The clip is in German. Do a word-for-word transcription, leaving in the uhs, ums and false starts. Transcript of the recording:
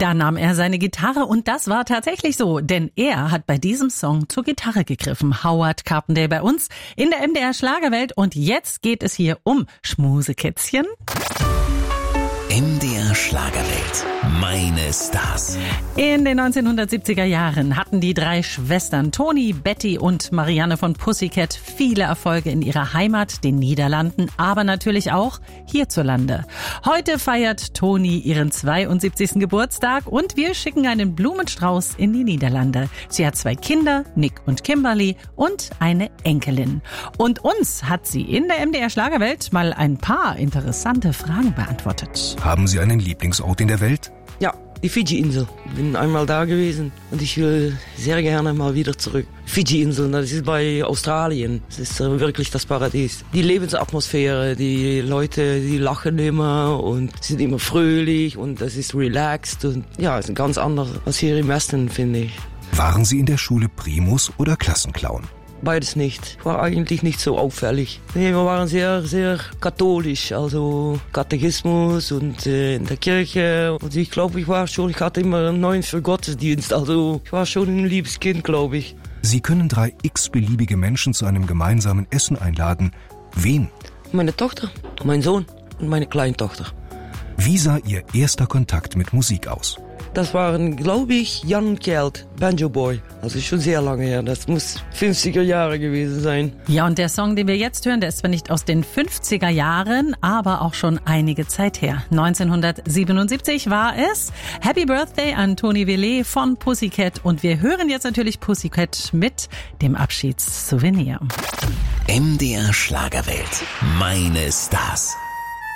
Da nahm er seine Gitarre und das war tatsächlich so, denn er hat bei diesem Song zur Gitarre gegriffen. Howard Carpendale bei uns in der M D R Schlagerwelt und jetzt geht es hier um Schmusekätzchen. M D R Schlagerwelt. Meine Stars. In den neunzehnhundertsiebziger Jahren hatten die drei Schwestern Toni, Betty und Marianne von Pussycat viele Erfolge in ihrer Heimat, den Niederlanden, aber natürlich auch hierzulande. Heute feiert Toni ihren zweiundsiebzigsten Geburtstag und wir schicken einen Blumenstrauß in die Niederlande. Sie hat zwei Kinder, Nick und Kimberly, und eine Enkelin. Und uns hat sie in der M D R Schlagerwelt mal ein paar interessante Fragen beantwortet. Haben Sie einen Lieblingsort in der Welt? Ja, die Fidschi-Insel. Ich bin einmal da gewesen und ich will sehr gerne mal wieder zurück. Fidschi-Inseln, das ist bei Australien. Das ist wirklich das Paradies. Die Lebensatmosphäre, die Leute, die lachen immer und sind immer fröhlich und das ist relaxed und ja, es ist ganz anders als hier im Westen, finde ich. Waren Sie in der Schule Primus oder Klassenclown? Beides nicht. Ich war eigentlich nicht so auffällig. Nee, wir waren sehr, sehr katholisch, also Katechismus und äh, in der Kirche. Und ich glaube, ich war schon, ich hatte immer einen neuen für Gottesdienst, also ich war schon ein liebes Kind, glaube ich. Sie können drei x-beliebige Menschen zu einem gemeinsamen Essen einladen. Wen? Meine Tochter, mein Sohn und meine Kleintochter. Wie sah Ihr erster Kontakt mit Musik aus? Das waren, glaube ich, Jan und Kjeld, Banjo Boy. Also schon sehr lange her. Das muss fünfziger Jahre gewesen sein. Ja, und der Song, den wir jetzt hören, der ist zwar nicht aus den fünfziger Jahren, aber auch schon einige Zeit her. neunzehnhundertsiebenundsiebzig war es. Happy Birthday an Toni Vellet von Pussycat. Und wir hören jetzt natürlich Pussycat mit dem Abschiedssouvenir. M D R Schlagerwelt. Meine Stars.